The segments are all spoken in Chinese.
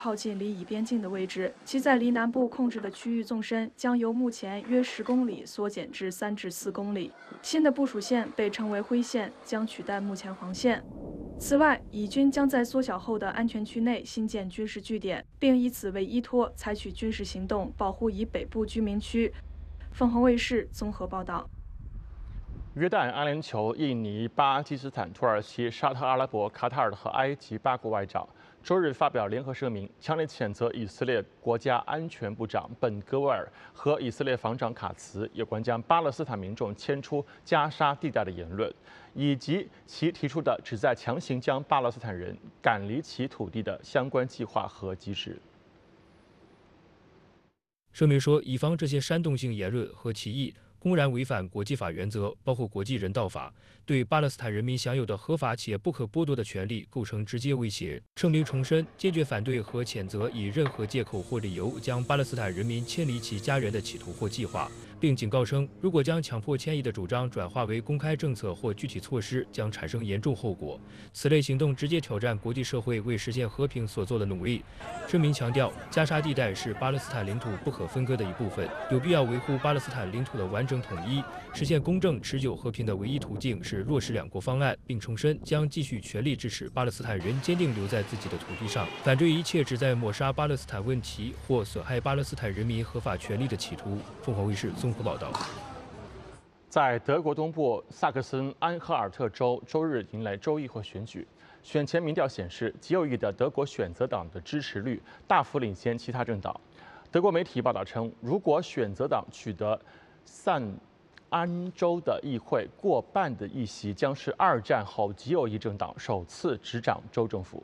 靠近离以边境的位置，其在离南部控制的区域纵深将由目前约10公里缩减至3至4公里。新的部署线被称为灰线，将取代目前黄线。此外，以军将在缩小后的安全区内新建军事据点，并以此为依托，采取军事行动保护以北部居民区。凤凰卫视综合报道。 约旦、阿联酋、印尼、巴基斯坦、土耳其、沙特阿拉伯、卡塔尔和埃及8国外长周日发表联合声明，强烈谴责以色列国家安全部长本戈维尔和以色列防长卡茨有关将巴勒斯坦民众迁出加沙地带的言论，以及其提出的旨在强行将巴勒斯坦人赶离其土地的相关计划和机制。 声明说，以防这些煽动性言论和歧义公然违反国际法原则，包括国际人道法，对巴勒斯坦人民享有的合法且不可剥夺的权利构成直接威胁。声明重申坚决反对和谴责以任何借口或理由将巴勒斯坦人民迁离其家园的企图或计划，并警告称，如果将强迫迁移的主张转化为公开政策或具体措施，将产生严重后果。此类行动直接挑战国际社会为实现和平所做的努力。声明强调，加沙地带是巴勒斯坦领土不可分割的一部分，有必要维护巴勒斯坦领土的完整统一。实现公正、持久和平的唯一途径是落实2国方案，并重申将继续全力支持巴勒斯坦人坚定留在自己的土地上，反对一切旨在抹杀巴勒斯坦问题或损害巴勒斯坦人民合法权利的企图。凤凰卫视综合报道。 在德国东部萨克森安赫尔特州，周日迎来州议会选举。选前民调显示，极右翼的德国选择党的支持率大幅领先其他政党。德国媒体报道称，如果选择党取得萨安州的议会过半的议席，将是2战后极右翼政党首次执掌州政府。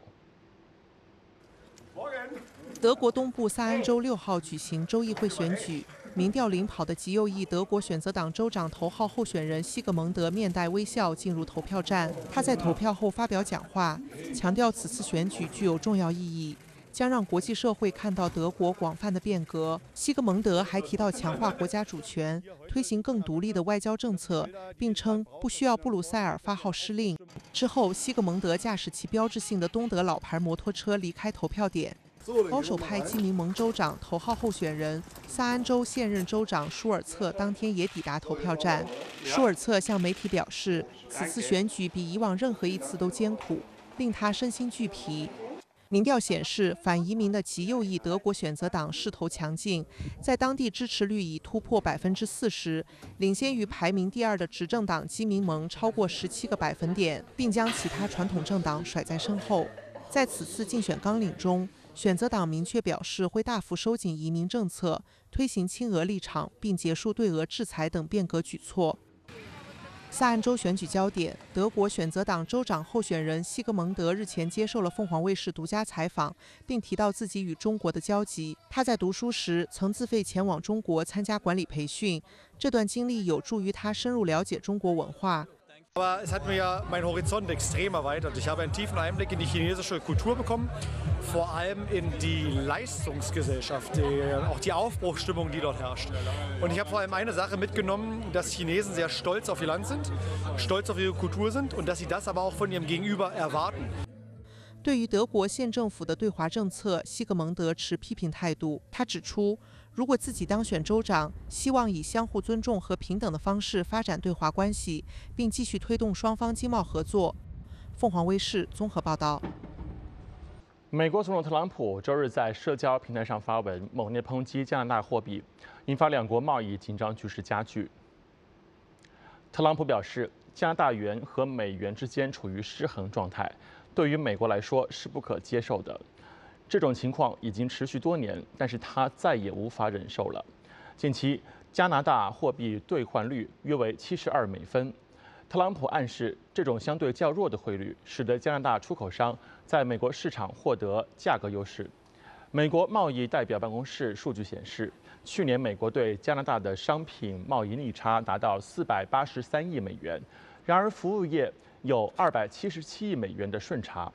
德国东部萨安州6号举行州议会选举，民调领跑的极右翼德国选择党州长头号候选人西格蒙德面带微笑进入投票站。他在投票后发表讲话，强调此次选举具有重要意义，将让国际社会看到德国广泛的变革。西格蒙德还提到强化国家主权，推行更独立的外交政策，并称不需要布鲁塞尔发号施令。之后，西格蒙德驾驶其标志性的东德老牌摩托车离开投票点。保守派基民盟州长头号候选人萨安州现任州长舒尔策当天也抵达投票站。舒尔策向媒体表示，此次选举比以往任何一次都艰苦，令他身心俱疲。民调显示，反移民的极右翼德国选择党势头强劲，在当地支持率已突破40%，领先于排名第2的执政党基民盟超过17个百分点，并将其他传统政党甩在身后。在此次竞选纲领中，选择党明确表示会大幅收紧移民政策，推行亲俄立场，并结束对俄制裁等变革举措。萨安州选举焦点，德国选择党州长候选人西格蒙德日前接受了凤凰卫视独家采访，并提到自己与中国的交集。他在读书时曾自费前往中国参加管理培训，这段经历有助于他深入了解中国文化。 Aber es hat mir ja meinen Horizont extrem erweitert. Ich habe einen tiefen Einblick in die chinesische Kultur bekommen, vor allem in die Leistungsgesellschaft, auch die Aufbruchsstimmung, die dort herrscht. Und ich habe vor allem eine Sache mitgenommen, dass Chinesen sehr stolz auf ihr Land sind, stolz auf ihre Kultur sind und dass sie das aber auch von ihrem Gegenüber erwarten. 对于德国现政府的对华政策，西格蒙德持批评态度。他指出，如果自己当选州长，希望以相互尊重和平等的方式发展对华关系，并继续推动双方经贸合作。凤凰卫视综合报道。 美国总统特朗普周日在社交平台上发文，猛烈抨击加拿大货币，引发2国贸易紧张局势加剧。特朗普表示，加拿大元和美元之间处于失衡状态，对于美国来说是不可接受的。这种情况已经持续多年，但是他再也无法忍受了。近期，加拿大货币兑换率约为72美分。特朗普暗示，这种相对较弱的汇率使得加拿大出口商在美国市场获得价格优势。美国贸易代表办公室数据显示，去年美国对加拿大的商品贸易逆差达到483亿美元，然而服务业有277亿美元的顺差。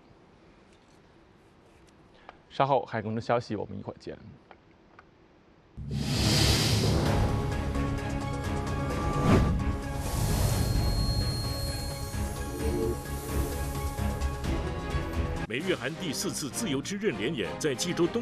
稍后还有更多消息，我们一会儿见。 美日韩第4次自由之刃联演在济州东。